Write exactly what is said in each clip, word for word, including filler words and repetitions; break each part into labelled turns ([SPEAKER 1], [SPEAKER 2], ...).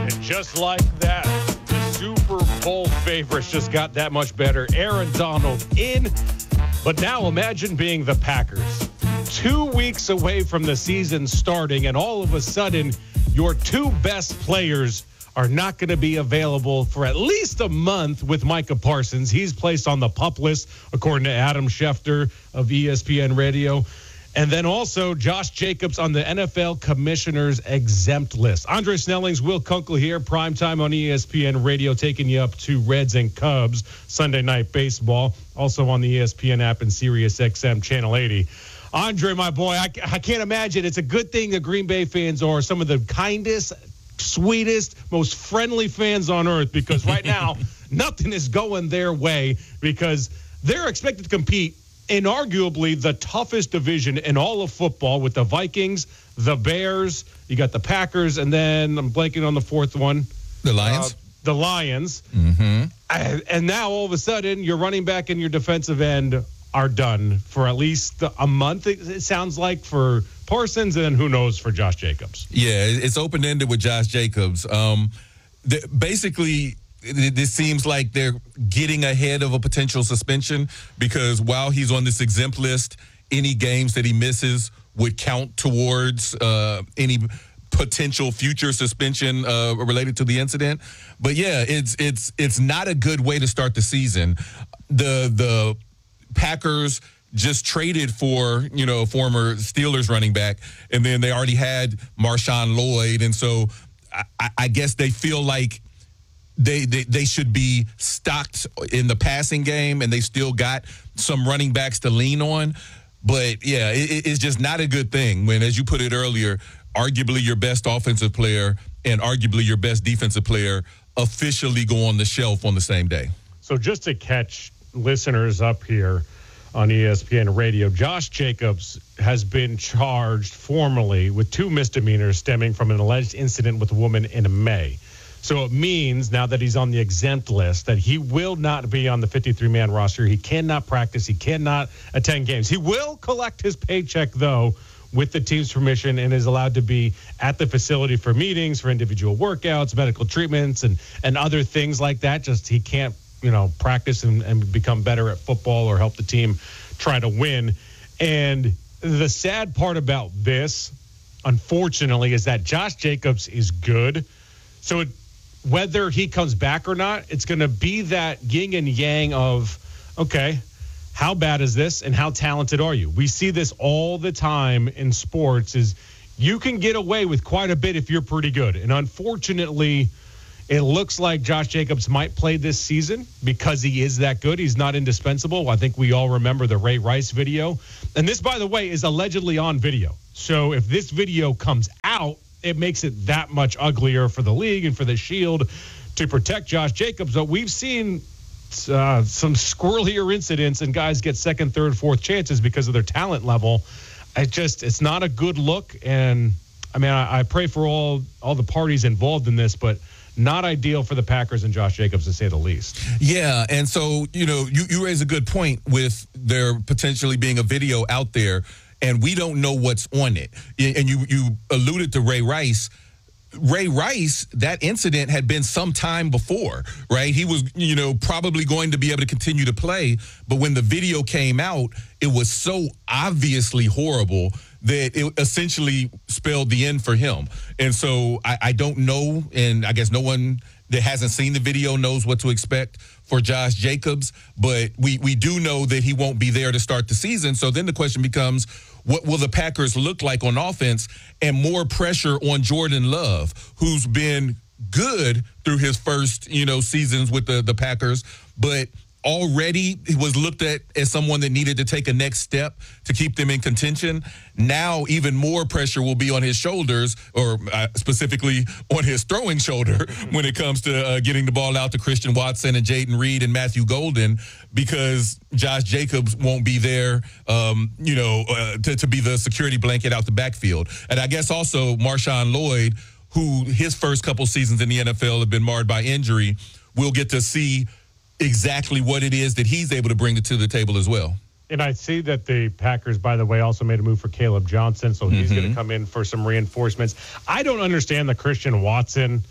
[SPEAKER 1] And just like that, the Super Bowl favorites just got that much better. Aaron Donald in. But now imagine being the Packers. Two weeks away from the season starting, and all of a sudden, your two best players are not going to be available for at least a month with Micah Parsons. He's placed on the PUP list, according to Adam Schefter of E S P N Radio. And then also Josh Jacobs on the N F L Commissioner's exempt list. Andre Snellings, Will Kunkel here, primetime on E S P N Radio, taking you up to Reds and Cubs, Sunday Night Baseball, also on the E S P N app and Sirius X M Channel eighty. Andre, my boy, I, I can't imagine. It's a good thing the Green Bay fans are some of the kindest, sweetest, most friendly fans on earth, because right now nothing is going their way because they're expected to compete in arguably the toughest division in all of football with the Vikings, the Bears, you got the Packers, and then I'm blanking on the fourth one.
[SPEAKER 2] The Lions.
[SPEAKER 1] Uh, the Lions.
[SPEAKER 2] Mm-hmm.
[SPEAKER 1] And, and now all of a sudden your running back and your defensive end are done for at least a month, it sounds like, for Parsons, and who knows for Josh Jacobs.
[SPEAKER 2] Yeah, it's open-ended with Josh Jacobs. Um, the, basically, it, it seems like they're getting ahead of a potential suspension because while he's on this exempt list, any games that he misses would count towards uh, any potential future suspension uh, related to the incident. But yeah, it's it's it's not a good way to start the season. The the Packers just traded for, you know, former Steelers running back, and then they already had Marshawn Lloyd. And so I, I guess they feel like they, they they should be stocked in the passing game, and they still got some running backs to lean on. But, yeah, it, it's just not a good thing when, as you put it earlier, arguably your best offensive player and arguably your best defensive player officially go on the shelf on the same day.
[SPEAKER 1] So just to catch listeners up here on E S P N Radio, Josh Jacobs has been charged formally with two misdemeanors stemming from an alleged incident with a woman in May. So it means now that he's on the exempt list that he will not be on the fifty-three man roster. He cannot practice. He cannot attend games. He will collect his paycheck, though, with the team's permission, and is allowed to be at the facility for meetings, for individual workouts, medical treatments, and, and other things like that. Just he can't you know, practice and, and become better at football or help the team try to win. And the sad part about this, unfortunately, is that Josh Jacobs is good. So it, whether he comes back or not, it's going to be that yin and yang of, okay, how bad is this and how talented are you? We see this all the time in sports is you can get away with quite a bit if you're pretty good. And unfortunately, it looks like Josh Jacobs might play this season because he is that good. He's not indispensable. I think we all remember the Ray Rice video. And this, by the way, is allegedly on video. So if this video comes out, it makes it that much uglier for the league and for the Shield to protect Josh Jacobs. But we've seen uh, some squirrelier incidents and guys get second, third, fourth chances because of their talent level. I just, it's not a good look. And I mean, I, I pray for all, all the parties involved in this, but not ideal for the Packers and Josh Jacobs, to say the least.
[SPEAKER 2] Yeah, and so, you know, you, you raise a good point with there potentially being a video out there, and we don't know what's on it. And you, you alluded to Ray Rice. Ray Rice, that incident had been some time before, right? He was, you know, probably going to be able to continue to play, but when the video came out, it was so obviously horrible that it essentially spelled the end for him. And so I, I don't know, and I guess no one that hasn't seen the video knows what to expect for Josh Jacobs, but we, we do know that he won't be there to start the season. So then the question becomes, what will the Packers look like on offense, and more pressure on Jordan Love, who's been good through his first, you know, seasons with the, the Packers, but already he was looked at as someone that needed to take a next step to keep them in contention. Now even more pressure will be on his shoulders, or uh, specifically on his throwing shoulder when it comes to uh, getting the ball out to Christian Watson and Jaden Reed and Matthew Golden, because Josh Jacobs won't be there, um, you know, uh, to, to be the security blanket out the backfield. And I guess also Marshawn Lloyd, who his first couple seasons in the N F L have been marred by injury, will get to see exactly what it is that he's able to bring to the table as well.
[SPEAKER 1] And I see that the Packers, by the way, also made a move for Caleb Johnson, so he's mm-hmm. going to come in for some reinforcements. I don't understand the Christian Watson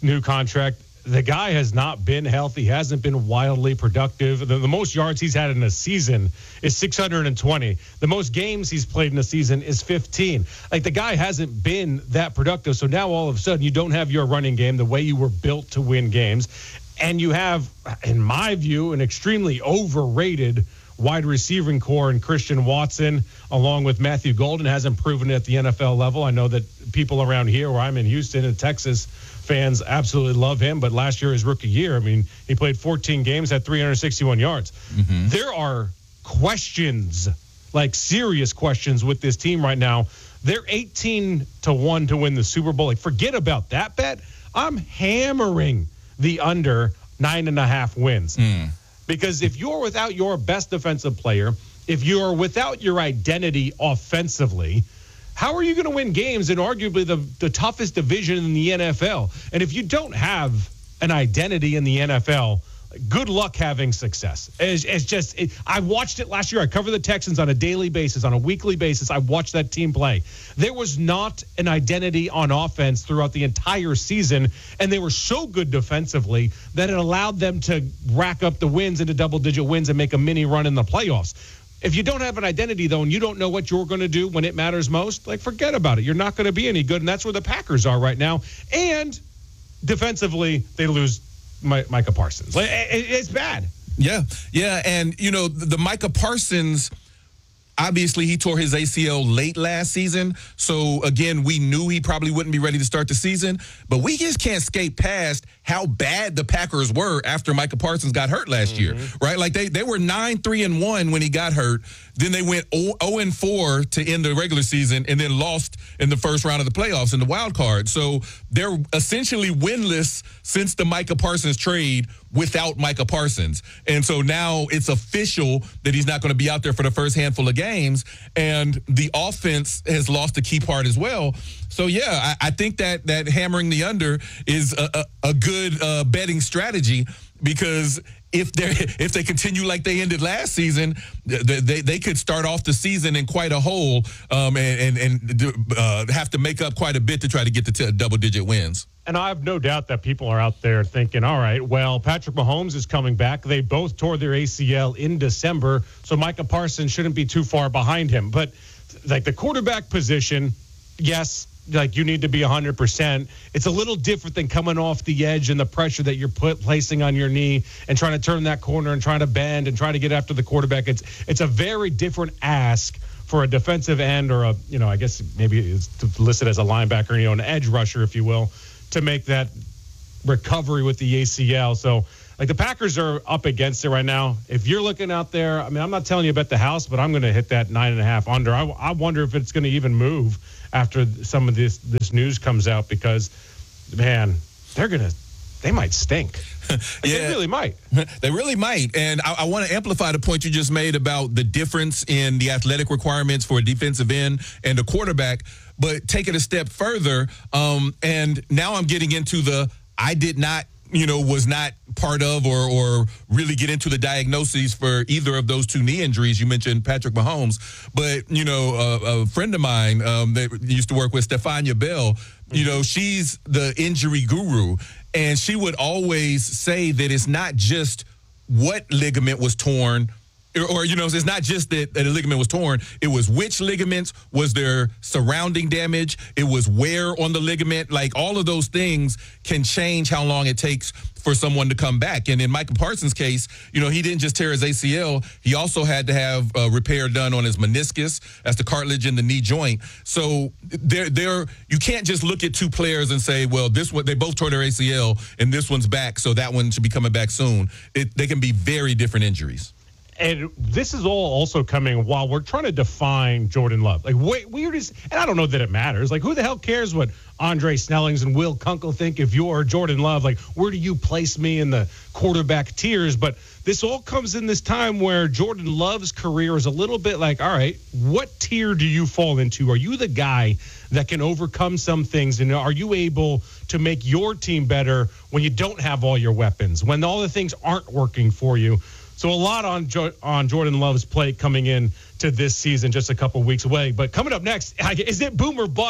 [SPEAKER 1] new contract. The guy has not been healthy, hasn't been wildly productive. The, the most yards he's had in a season is six hundred twenty. The most games he's played in a season is fifteen. Like, the guy hasn't been that productive. So now all of a sudden you don't have your running game the way you were built to win games. And you have, in my view, an extremely overrated wide receiving core in Christian Watson, along with Matthew Golden, hasn't proven it at the N F L level. I know that people around here where I'm in Houston and Texas, fans absolutely love him, but last year, his rookie year, I mean, he played fourteen games, had three hundred sixty-one yards. Mm-hmm. There are questions, like serious questions with this team right now. They're eighteen to one to win the Super Bowl. Like, forget about that bet. I'm hammering the under nine and a half wins. Mm. Because if you're without your best defensive player, if you're without your identity offensively, how are you going to win games in arguably the, the toughest division in the N F L? And if you don't have an identity in the N F L, good luck having success. It's, it's just, it, I watched it last year. I cover the Texans on a daily basis, on a weekly basis. I watched that team play. There was not an identity on offense throughout the entire season, and they were so good defensively that it allowed them to rack up the wins into double-digit wins and make a mini run in the playoffs. If you don't have an identity, though, and you don't know what you're going to do when it matters most, like, forget about it. You're not going to be any good, and that's where the Packers are right now. And defensively, they lose My, Micah Parsons. Like, it, it's bad.
[SPEAKER 2] Yeah, yeah, and, you know, the, the Micah Parsons, obviously he tore his A C L late last season, so, again, we knew he probably wouldn't be ready to start the season, but we just can't skate past how bad the Packers were after Micah Parsons got hurt last mm-hmm. year, right? Like, they, they were nine three and one when he got hurt. Then they went oh and four to end the regular season and then lost in the first round of the playoffs in the wild card. So they're essentially winless since the Micah Parsons trade without Micah Parsons. And so now it's official that he's not going to be out there for the first handful of games. And the offense has lost a key part as well. So, yeah, I, I think that that hammering the under is a, a, a good uh, betting strategy, because if they if they continue like they ended last season, they they, they could start off the season in quite a hole um, and and, and uh, have to make up quite a bit to try to get to t- double-digit wins.
[SPEAKER 1] And I have no doubt that people are out there thinking, all right, well, Patrick Mahomes is coming back. They both tore their A C L in December, so Micah Parsons shouldn't be too far behind him. But, like, the quarterback position, yes, like, you need to be one hundred percent. It's a little different than coming off the edge and the pressure that you're put placing on your knee and trying to turn that corner and trying to bend and trying to get after the quarterback. It's it's a very different ask for a defensive end, or a, you know, I guess maybe it's listed as a linebacker, you know, an edge rusher, if you will, to make that recovery with the A C L. So, like, the Packers are up against it right now. If you're looking out there, I mean, I'm not telling you about the house, but I'm going to hit that nine and a half under. I, I wonder if it's going to even move after some of this this news comes out, because, man, they're going to, they might stink.
[SPEAKER 2] yeah,
[SPEAKER 1] they really might.
[SPEAKER 2] They really might. And I, I want to amplify the point you just made about the difference in the athletic requirements for a defensive end and a quarterback, but take it a step further. Um, and now I'm getting into the I did not, you know, was not part of or or really get into the diagnoses for either of those two knee injuries. You mentioned Patrick Mahomes, but, you know, a, a friend of mine um, that used to work with, Stefania Bell, you know, she's the injury guru, and she would always say that it's not just what ligament was torn, Or, or, you know, it's not just that, that a ligament was torn. It was which ligaments, was there surrounding damage, it was wear on the ligament. Like, all of those things can change how long it takes for someone to come back. And in Micah Parsons' case, you know, he didn't just tear his A C L. He also had to have a repair done on his meniscus. That's the cartilage in the knee joint. So there, there, you can't just look at two players and say, well, this one, they both tore their A C L and this one's back, so that one should be coming back soon. It, they can be very different injuries.
[SPEAKER 1] And this is all also coming while we're trying to define Jordan Love. Like, wait, weird is, and I don't know that it matters. Like, who the hell cares what Andre Snellings and Will Kunkel think if you're Jordan Love? Like, where do you place me in the quarterback tiers? But this all comes in this time where Jordan Love's career is a little bit like, all right, what tier do you fall into? Are you the guy that can overcome some things? And are you able to make your team better when you don't have all your weapons, when all the things aren't working for you? So a lot on jo- on Jordan Love's plate coming in to this season, just a couple weeks away. But coming up next, is it boom or bust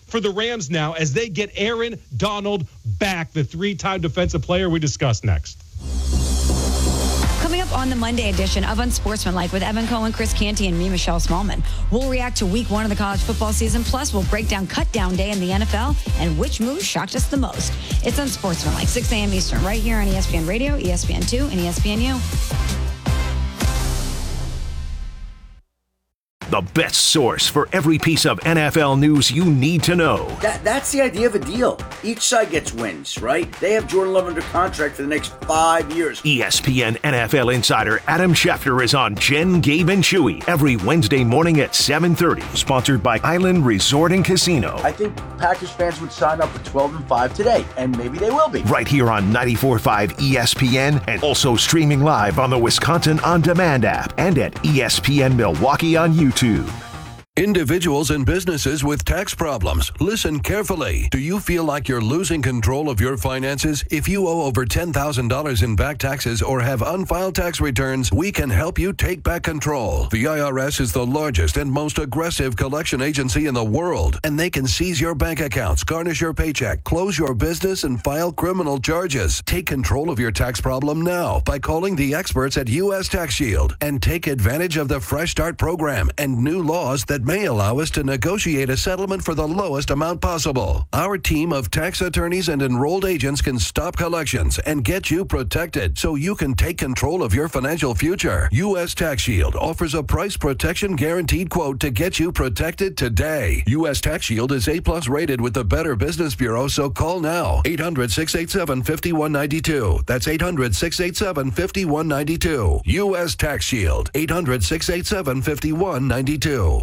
[SPEAKER 1] for the Rams now as they get Aaron Donald back, the three-time defensive player we discussed next.
[SPEAKER 3] Coming up on the Monday edition of Unsportsmanlike with Evan Cohen, Chris Canty, and me, Michelle Smallman. We'll react to week one of the college football season. Plus, we'll break down cut down day in the N F L and which move shocked us the most. It's Unsportsmanlike, six a.m. Eastern, right here on E S P N Radio, E S P N two, and E S P N U.
[SPEAKER 4] The best source for every piece of N F L news you need to know.
[SPEAKER 5] That, that's the idea of a deal. Each side gets wins, right? They have Jordan Love under contract for the next five years.
[SPEAKER 4] E S P N N F L insider Adam Schefter is on Jen, Gabe, and Chewy every Wednesday morning at seven thirty. Sponsored by Island Resort and Casino.
[SPEAKER 5] I think Packers fans would sign up for twelve and five today, and maybe they will be.
[SPEAKER 4] Right here on ninety-four point five E S P N, and also streaming live on the Wisconsin On Demand app and at E S P N Milwaukee on YouTube.
[SPEAKER 6] Individuals and businesses with tax problems, listen carefully. Do you feel like you're losing control of your finances? If you owe over ten thousand dollars in back taxes or have unfiled tax returns, we can help you take back control. The I R S is the largest and most aggressive collection agency in the world, and they can seize your bank accounts, garnish your paycheck, close your business, and file criminal charges. Take control of your tax problem now by calling the experts at U S Tax Shield and take advantage of the Fresh Start program and new laws that may allow us to negotiate a settlement for the lowest amount possible. Our team of tax attorneys and enrolled agents can stop collections and get you protected so you can take control of your financial future. U S Tax Shield offers a price protection guaranteed quote to get you protected today. U S Tax Shield is A plus rated with the Better Business Bureau, so call now. eight hundred, six eight seven, five one nine two. That's eight hundred, six eight seven, five one nine two. U S Tax Shield. eight hundred, six eight seven, five one nine two.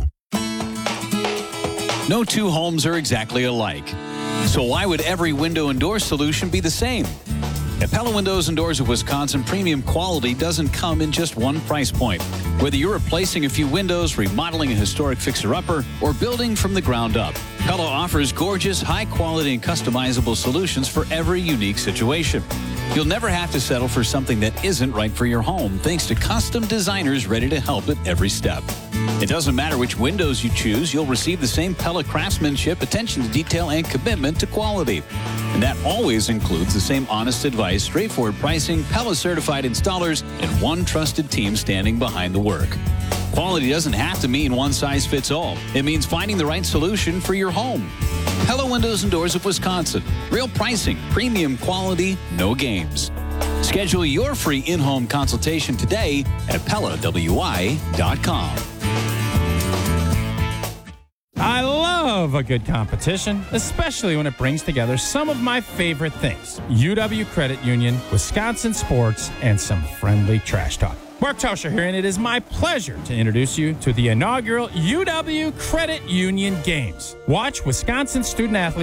[SPEAKER 7] No two homes are exactly alike. So why would every window and door solution be the same? At Pella Windows and Doors of Wisconsin, premium quality doesn't come in just one price point. Whether you're replacing a few windows, remodeling a historic fixer-upper, or building from the ground up, Pella offers gorgeous, high-quality, and customizable solutions for every unique situation. You'll never have to settle for something that isn't right for your home, thanks to custom designers ready to help at every step. It doesn't matter which windows you choose, you'll receive the same Pella craftsmanship, attention to detail, and commitment to quality. And that always includes the same honest advice, straightforward pricing, Pella certified installers, and one trusted team standing behind the work. Quality doesn't have to mean one size fits all. It means finding the right solution for your home. Pella Windows and Doors of Wisconsin. Real pricing, premium quality, no games. Schedule your free in-home consultation today at Pella W I dot com.
[SPEAKER 8] I love a good competition, especially when it brings together some of my favorite things. U W Credit Union, Wisconsin sports, and some friendly trash talk. Mark Tauscher here, and it is my pleasure to introduce you to the inaugural U W Credit Union Games. Watch Wisconsin student athletes